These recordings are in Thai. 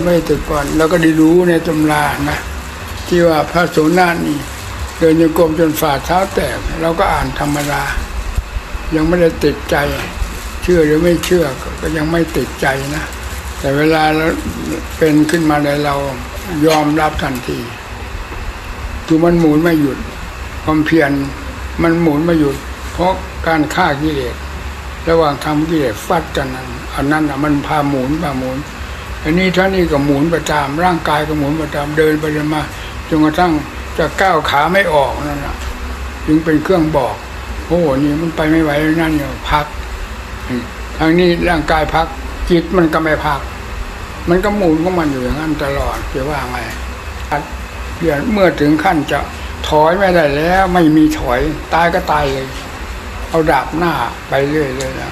ไม่แต่ก่อนแล้วก็ได้รู้ในตำรานะที่ว่าพระโสนานี่เดินโยกมจนฝ่าเท้าแตกเราก็อ่านธรรมดายังไม่ได้ติดใจเชื่อหรือไม่เชื่อก็ยังไม่ติดใจนะแต่เวลาเราเป็นขึ้นมาในเรายอมรับทันทีคือมันหมุนไม่หยุดความเพียรมันหมุนไม่หยุดเพราะการฆ่ากิเลสระหว่างทำกิเลสฟัดกันอันนั้นมันพาหมุนอันนี้ท่านี่ก็หมุนประจำร่างกายก็หมุนประจำเดินไปเดินมาจนกระทั่งจะก้าวขาไม่ออกนั่นน่ะจึงเป็นเครื่องบอกโอ้นี่มันไปไม่ไหวนั่นเนี่ยพักทางนี้ร่างกายพักจิตมันก็ไม่พักมันก็หมุนของมันอยู่อย่างนั้นตลอดจะว่าไงเมื่อถึงขั้นจะถอยไม่ได้แล้วไม่มีถอยตายก็ตายเลยเอาดาบหน้าไปเรื่อยเลยนะ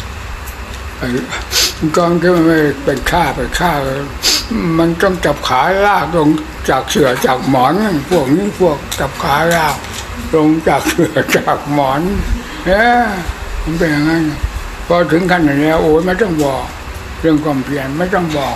กองที่มันไม่เป็นฆ่ามันต้องจับขาลากลงจากเสื่อจากหมอนพวกนี้พวกจับขาลากลงจากเสื่อจากหมอนมันเป็นอย่างนั้นพอถึงขั้นอย่างนี้โอ้ยไม่ต้องบอกเรื่องความเพียรไม่ต้องบอก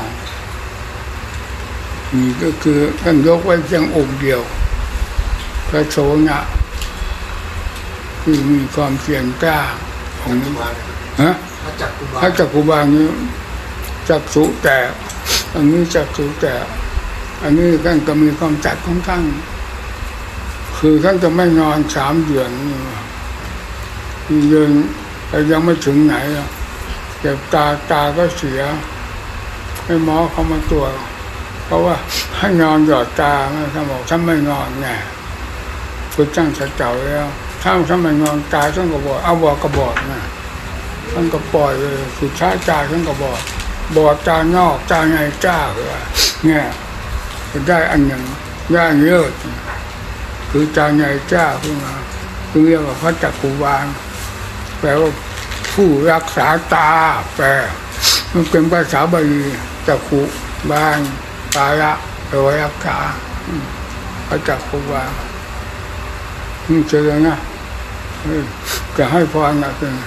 นี่ก็คือท่านยกไว้เพียงองค์เดียวพระโสนะคือมีความเพียรกล้าของพระจักกุบาลนี้จักษุแต่อันนี้จักษุแต่อันนี้ท่านก็มีความจัดของท่านคือท่านจะไม่นอน3 เดือนยืนแต่ยังไม่ถึงไหนเจ็บตาก็เสียให้หมอเขามาตรวจเพราะว่าให้นอนหยอดตาท่านบอกท่านไม่นอนไงคุณจ้างสัจเจ้าแล้วถ้าไม่นอนตาท่านก็บอกเอาบอกก็บอกนะท่านก็ปล่อยเลยสุดท้ายตาท่านก็บอกตานอกตาในจ้าเนี่ยจะได้อันหนึ่งได้เยอะคือตาในจ้าขึ้นมาคือเรียกว่าพระจักกุบาลแปลว่าผู้รักษาตาแปลมันเป็นภาษาบาลีจักกุบาลตาละแปลว่ารักษาพระจักกุบาลนี่เจอนะจะให้พรนะเป็น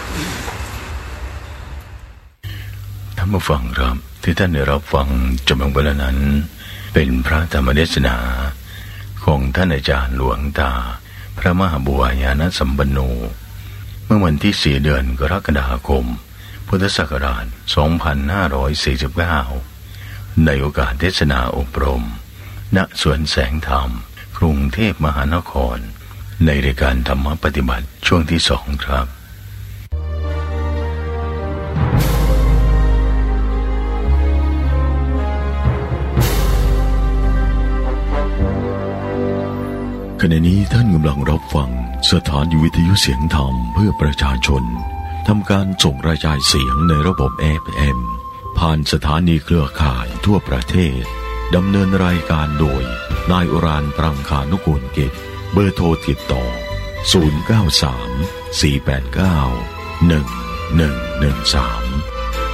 ท่านผู้ฟังครับที่ท่านได้รับฟังจบลงไปแล้วนั้นเป็นพระธรรมเทศนาของท่านอาจารย์หลวงตาพระมหาบัวญาณสัมปันโนเมื่อวันที่4 เดือนกรกฎาคมพุทธศักราช 2549 ในโอกาสเทศนาอบรมณสวนแสงธรรมกรุงเทพมหานครในรายการธรรมปฏิบัติช่วงที่ 2ครับขณะนี้ท่านกำลังรับฟังสถานีวิทยุเสียงธรรมเพื่อประชาชนทำการส่งกระจายเสียงในระบบ FM ผ่านสถานีเครือข่ายทั่วประเทศดำเนินรายการโดยนายอุรานปรังคานุกูลกิจเบอร์โทรติดต่อ093 489 1113